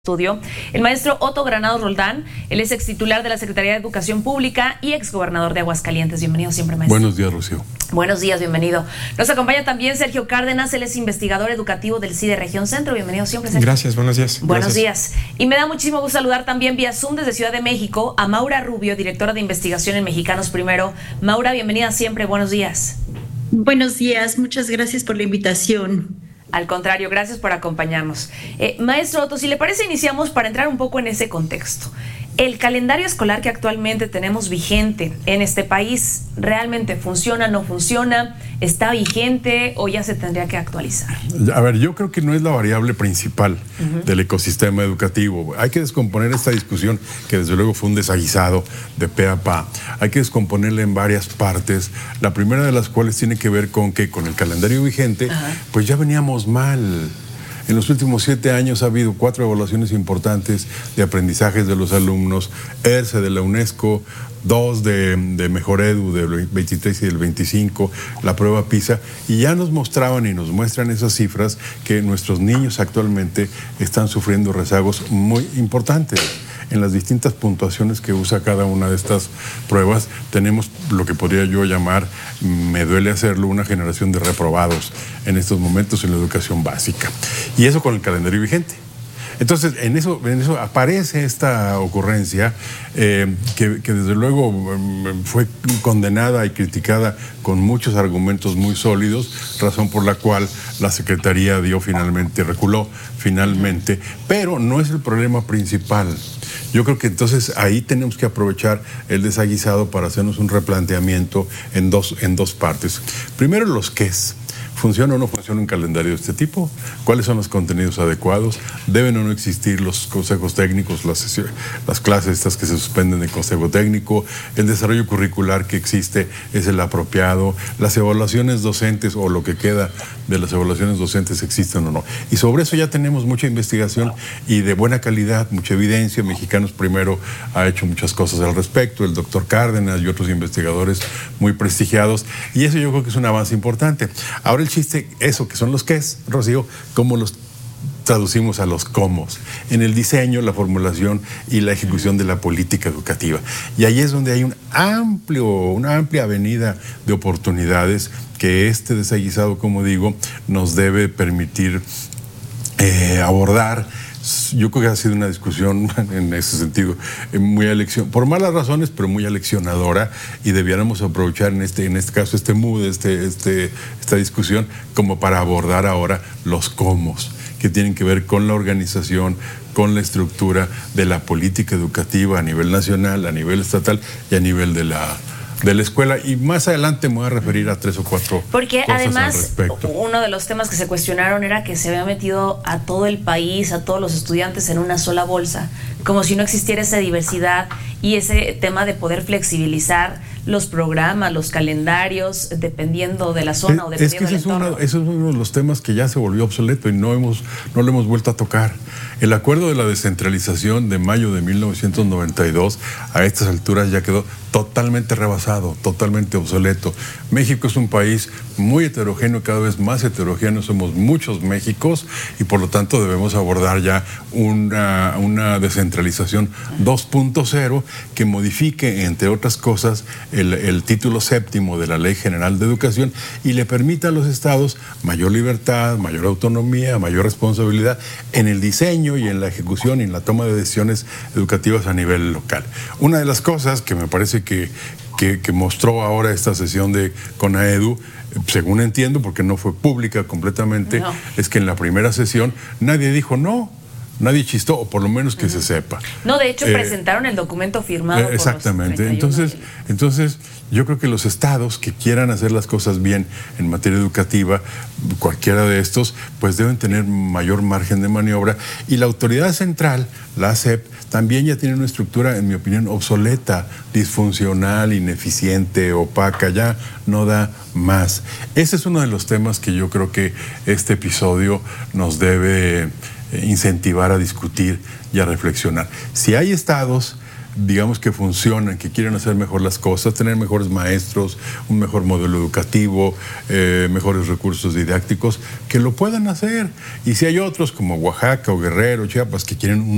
Estudio, el maestro Otto Granados Roldán. Él es ex titular de la Secretaría de Educación Pública y ex gobernador de Aguascalientes. Bienvenido siempre, maestro. Buenos días, Rocío. Buenos días, bienvenido. Nos acompaña también Sergio Cárdenas, él es investigador educativo del CIDE Región Centro. Bienvenido siempre, Sergio. Gracias, buenos días. Buenos días. Y me da muchísimo gusto saludar también vía Zoom desde Ciudad de México a Maura Rubio, directora de investigación en Mexicanos Primero. Maura, bienvenida siempre, buenos días. Buenos días, muchas gracias por la invitación. Al contrario, gracias por acompañarnos. Maestro Otto, si le parece, iniciamos para entrar un poco en ese contexto. ¿El calendario escolar que actualmente tenemos vigente en este país realmente funciona, no funciona? ¿Está vigente o ya se tendría que actualizar? A ver, yo creo que no es la variable principal del ecosistema educativo. Hay que descomponer esta discusión, que desde luego fue un desaguisado de pe a pa. Hay que descomponerla en varias partes, la primera de las cuales tiene que ver con que con el calendario vigente, pues ya veníamos mal. En los últimos 7 años ha habido 4 evaluaciones importantes de aprendizajes de los alumnos, ERCE de la UNESCO, 2 de Mejor Edu del 23 y del 25, la prueba PISA, y ya nos mostraban y nos muestran esas cifras que nuestros niños actualmente están sufriendo rezagos muy importantes. En las distintas puntuaciones que usa cada una de estas pruebas, tenemos lo que podría yo llamar, me duele hacerlo, una generación de reprobados en estos momentos en la educación básica. Y eso con el calendario vigente. Entonces, en eso aparece esta ocurrencia que desde luego fue condenada y criticada con muchos argumentos muy sólidos, razón por la cual la Secretaría reculó finalmente, pero no es el problema principal. Yo creo que entonces ahí tenemos que aprovechar el desaguisado para hacernos un replanteamiento en dos partes. Primero, los qués. ¿Funciona o no funciona un calendario de este tipo? ¿Cuáles son los contenidos adecuados? ¿Deben o no existir los consejos técnicos, las clases estas que se suspenden de consejo técnico? ¿El desarrollo curricular que existe es el apropiado? ¿Las evaluaciones docentes o lo que queda de las evaluaciones docentes existen o no? Y sobre eso ya tenemos mucha investigación y de buena calidad, mucha evidencia. Mexicanos Primero ha hecho muchas cosas al respecto, el doctor Cárdenas y otros investigadores muy prestigiados, y eso yo creo que es un avance importante. Ahora el chiste, eso que son los qués, Rocío, ¿cómo los traducimos a los cómos? En el diseño, la formulación y la ejecución de la política educativa. Y ahí es donde hay una amplia avenida de oportunidades que este desaguisado, como digo, nos debe permitir abordar. Yo creo que ha sido una discusión en ese sentido muy por malas razones, pero muy aleccionadora, y debiéramos aprovechar en este caso este mood, esta discusión, como para abordar ahora los cómo, que tienen que ver con la organización, con la estructura de la política educativa a nivel nacional, a nivel estatal y a nivel de la escuela, y más adelante me voy a referir a 3 o 4 porque cosas además al respecto. Uno de los temas que se cuestionaron era que se había metido a todo el país, a todos los estudiantes en una sola bolsa, como si no existiera esa diversidad y ese tema de poder flexibilizar los programas, los calendarios, dependiendo de la zona o dependiendo del entorno. Ese es uno de los temas que ya se volvió obsoleto y no lo hemos vuelto a tocar. El acuerdo de la descentralización de mayo de 1992 a estas alturas ya quedó totalmente rebasado, totalmente obsoleto. México es un país muy heterogéneo, cada vez más heterogéneo, somos muchos Méxicos, y por lo tanto debemos abordar ya una descentralización 2.0 que modifique, entre otras cosas, el título 7º de la Ley General de Educación y le permita a los estados mayor libertad, mayor autonomía, mayor responsabilidad en el diseño y en la ejecución y en la toma de decisiones educativas a nivel local. Una de las cosas que me parece que mostró ahora esta sesión de CONAEDU, según entiendo, porque no fue pública completamente, es que en la primera sesión nadie dijo no. Nadie chistó, o por lo menos que se sepa. No, de hecho presentaron el documento firmado por exactamente. Los 31. Entonces, yo creo que los estados que quieran hacer las cosas bien en materia educativa, cualquiera de estos, pues deben tener mayor margen de maniobra. Y la autoridad central, la SEP, también ya tiene una estructura, en mi opinión, obsoleta, disfuncional, ineficiente, opaca, ya no da más. Ese es uno de los temas que yo creo que este episodio nos debe incentivar a discutir y a reflexionar. Si hay estados digamos que funcionan, que quieren hacer mejor las cosas, tener mejores maestros, un mejor modelo educativo, mejores recursos didácticos, que lo puedan hacer. Y si hay otros como Oaxaca o Guerrero, Chiapas, que quieren un